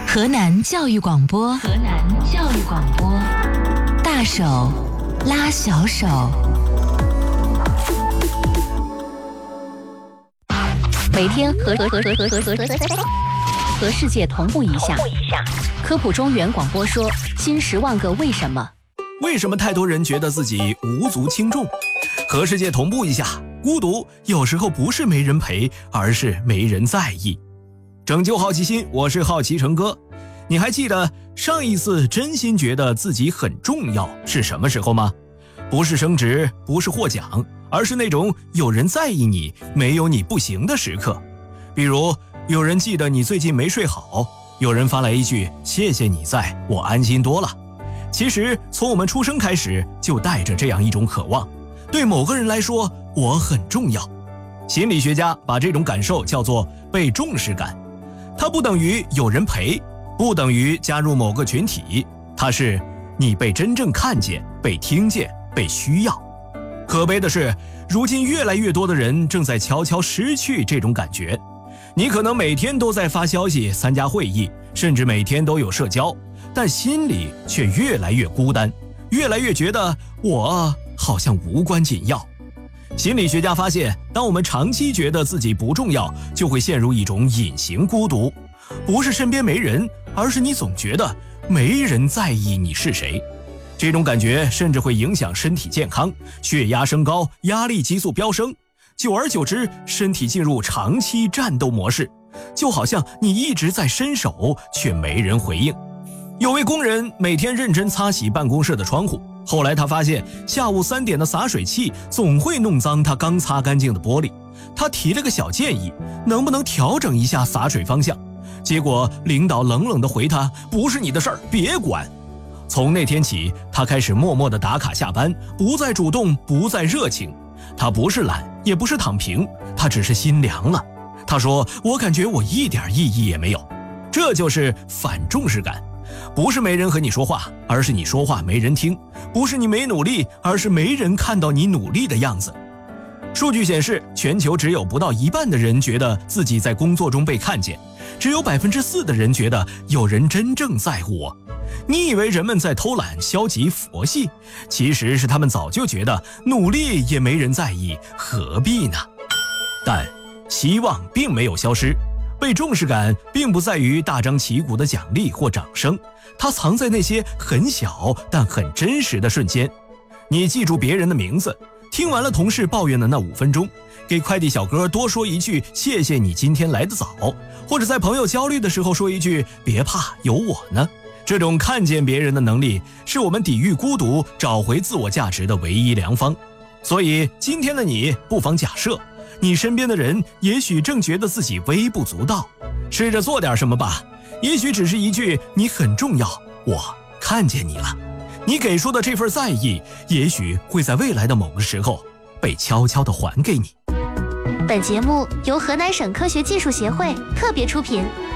河南教育广播，大手拉小手。 每天和世界同步一下。科普中原广播说：新10万个为什么？ 为什么太多人觉得自己无足轻重？和世界同步一下，孤独有时候不是没人陪，而是没人在意。拯救好奇心，我是好奇成哥。你还记得上一次真心觉得自己很重要是什么时候吗？不是升职，不是获奖，而是那种有人在意你，没有你不行的时刻。比如有人记得你最近没睡好，有人发来一句谢谢你在，我安心多了。其实从我们出生开始就带着这样一种渴望，对某个人来说我很重要。心理学家把这种感受叫做被重视感，它不等于有人陪，不等于加入某个群体，它是你被真正看见，被听见，被需要。可悲的是，如今越来越多的人正在悄悄失去这种感觉。你可能每天都在发消息、参加会议，甚至每天都有社交，但心里却越来越孤单，越来越觉得我好像无关紧要。心理学家发现，当我们长期觉得自己不重要，就会陷入一种隐形孤独，不是身边没人，而是你总觉得没人在意你是谁。这种感觉甚至会影响身体健康，血压升高，压力激素飙升，久而久之，身体进入长期战斗模式，就好像你一直在伸手，却没人回应。有位工人每天认真擦洗办公室的窗户，后来他发现下午3点的洒水器总会弄脏他刚擦干净的玻璃。他提了个小建议，能不能调整一下洒水方向？结果领导冷冷地回他，不是你的事儿，别管。从那天起，他开始默默地打卡下班，不再主动，不再热情。他不是懒，也不是躺平，他只是心凉了。他说，我感觉我一点意义也没有。这就是反重视感，不是没人和你说话，而是你说话没人听，不是你没努力，而是没人看到你努力的样子。数据显示，全球只有不到1半的人觉得自己在工作中被看见，只有4%的人觉得有人真正在乎我。你以为人们在偷懒、消极、佛系，其实是他们早就觉得努力也没人在意，何必呢？但希望并没有消失，被重视感并不在于大张旗鼓的奖励或掌声，它藏在那些很小但很真实的瞬间。你记住别人的名字，听完了同事抱怨的那5分钟，给快递小哥多说一句谢谢你今天来得早，或者在朋友焦虑的时候说一句别怕有我呢。这种看见别人的能力，是我们抵御孤独、找回自我价值的唯一良方。所以今天的你，不妨假设你身边的人也许正觉得自己微不足道，试着做点什么吧。也许只是一句你很重要，我看见你了。你给出的这份在意，也许会在未来的某个时候被悄悄地还给你。 本节目由河南省科学技术协会特别出品。